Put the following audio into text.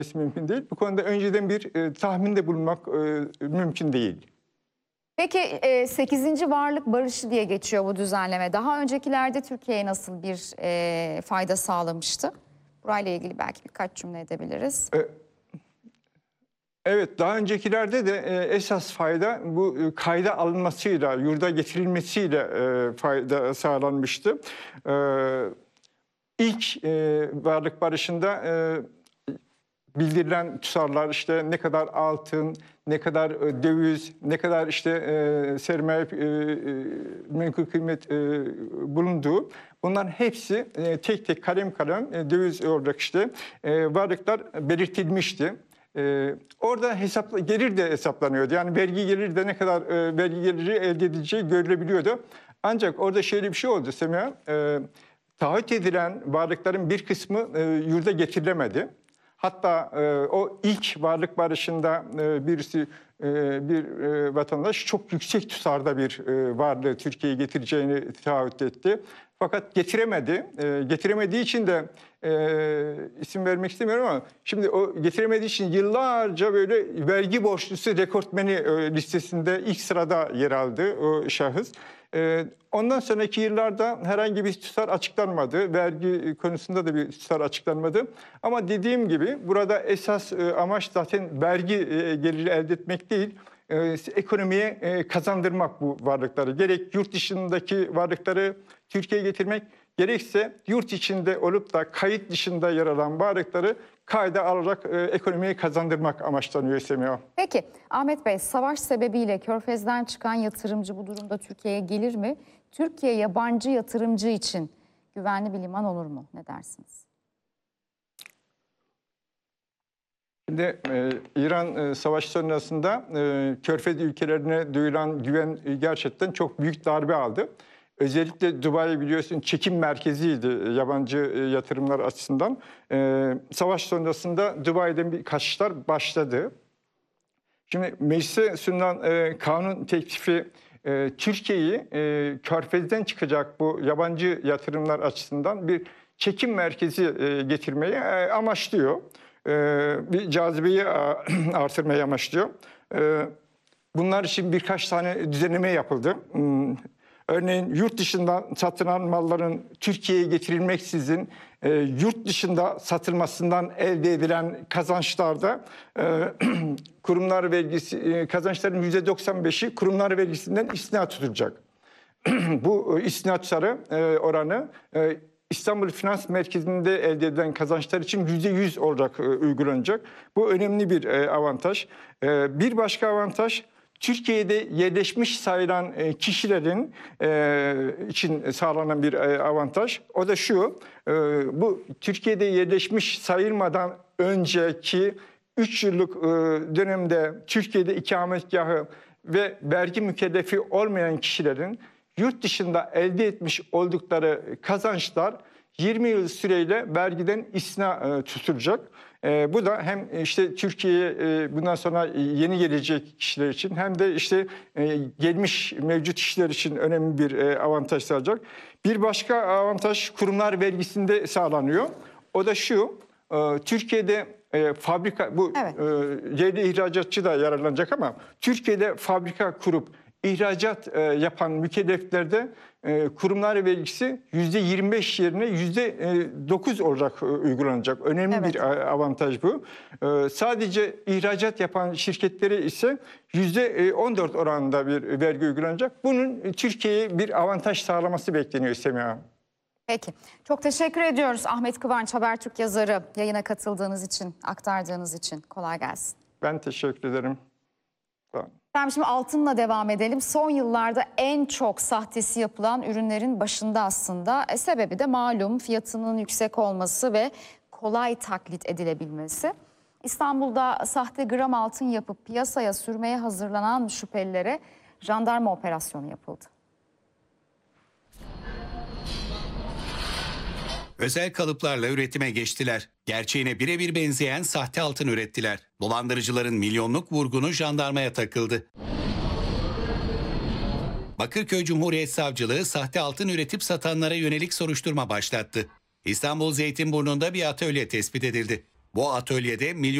mümkün değil. Bu konuda önceden bir tahminde bulunmak mümkün değil. Peki 8. Varlık barışı diye geçiyor bu düzenleme. Daha öncekilerde Türkiye'ye nasıl bir fayda sağlamıştı? Burayla ilgili belki birkaç cümle edebiliriz. Evet, daha öncekilerde de esas fayda bu kayda alınmasıyla, yurda getirilmesiyle fayda sağlanmıştı. İlk varlık barışında bildirilen tutarlar işte ne kadar altın, ne kadar döviz, ne kadar işte sermaye menkul kıymet bulunduğu bunların hepsi tek tek kalem kalem döviz olarak işte varlıklar belirtilmişti. Orada gelir de hesaplanıyordu. Yani vergi gelir de ne kadar vergi geliri elde edileceği görülebiliyordu. Ancak orada şöyle bir şey oldu Semiha. Taahhüt edilen varlıkların bir kısmı yurda getirilemedi. Hatta o ilk varlık barışında bir vatandaş çok yüksek tutarda bir varlığı Türkiye'ye getireceğini taahhüt etti. Fakat getiremedi. Getiremediği için de isim vermek istemiyorum ama şimdi o getiremediği için yıllarca böyle vergi borçlusu rekortmeni listesinde ilk sırada yer aldı o şahıs. Ondan sonraki yıllarda herhangi bir tutar açıklanmadı. Vergi konusunda da bir tutar açıklanmadı. Ama dediğim gibi burada esas amaç zaten vergi geliri elde etmek değil, ekonomiye kazandırmak bu varlıkları. Gerek yurt dışındaki varlıkları Türkiye'ye getirmek, gerekse yurt içinde olup da kayıt dışında yer alan varlıkları kayda alarak ekonomiye kazandırmak amaçlanıyor Semiha. Peki Ahmet Bey, savaş sebebiyle Körfez'den çıkan yatırımcı bu durumda Türkiye'ye gelir mi? Türkiye yabancı yatırımcı için güvenli bir liman olur mu? Ne dersiniz? Şimdi İran savaş sonrasında Körfez ülkelerine duyulan güven gerçekten çok büyük darbe aldı. Özellikle Dubai biliyorsun çekim merkeziydi yabancı yatırımlar açısından. Savaş sonrasında Dubai'den bir kaçışlar başladı. Şimdi meclise sunulan kanun teklifi Türkiye'yi Körfez'den çıkacak bu yabancı yatırımlar açısından bir çekim merkezi getirmeyi amaçlıyor. Bir cazibeyi artırmayı amaçlıyor. Bunlar için birkaç tane düzenleme yapıldı. Örneğin yurt dışından satılan malların Türkiye'ye getirilmeksizin yurt dışında satılmasından elde edilen kazançlarda kurumlar vergisi kazançların %95'i kurumlar vergisinden istina tutulacak. Bu istinatçıları oranı İstanbul Finans Merkezi'nde elde edilen kazançlar için %100 olarak uygulanacak. Bu önemli bir avantaj. Bir başka avantaj, Türkiye'de yerleşmiş sayılan kişilerin için sağlanan bir avantaj. O da şu, bu Türkiye'de yerleşmiş sayılmadan önceki 3 yıllık dönemde Türkiye'de ikametgahı ve vergi mükellefi olmayan kişilerin yurt dışında elde etmiş oldukları kazançlar 20 yıl süreyle vergiden istina tutulacak. Bu da hem işte Türkiye'ye bundan sonra yeni gelecek kişiler için hem de işte gelmiş mevcut kişiler için önemli bir avantaj sağlayacak. Bir başka avantaj kurumlar vergisinde sağlanıyor. O da şu, Türkiye'de fabrika, bu evet, yerli ihracatçı da yararlanacak ama Türkiye'de fabrika kurup ihracat yapan mükelleflerde kurumlar vergisi %25 yerine %9 olarak uygulanacak. Önemli evet, bir avantaj bu. Sadece ihracat yapan şirketlere ise %14 oranında bir vergi uygulanacak. Bunun Türkiye'ye bir avantaj sağlaması bekleniyor Semiha. Peki. Çok teşekkür ediyoruz Ahmet Kıvanç, Habertürk yazarı. Yayına katıldığınız için, aktardığınız için. Kolay gelsin. Ben teşekkür ederim. Tamam, şimdi altınla devam edelim. Son yıllarda en çok sahtesi yapılan ürünlerin başında aslında. Sebebi de malum fiyatının yüksek olması ve kolay taklit edilebilmesi. İstanbul'da sahte gram altın yapıp piyasaya sürmeye hazırlanan şüphelilere jandarma operasyonu yapıldı. Özel kalıplarla üretime geçtiler. Gerçeğine birebir benzeyen sahte altın ürettiler. Dolandırıcıların milyonluk vurgunu jandarmaya takıldı. Bakırköy Cumhuriyet Savcılığı sahte altın üretip satanlara yönelik soruşturma başlattı. İstanbul Zeytinburnu'nda bir atölye tespit edildi. Bu atölyede milyon